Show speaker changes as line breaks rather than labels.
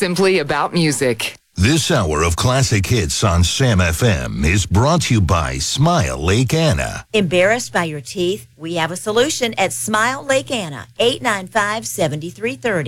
simply about music.
This hour of classic hits on Sam FM is brought to you by Smile Lake Anna.
Embarrassed by your teeth? We have a solution at Smile Lake Anna, 895-7330.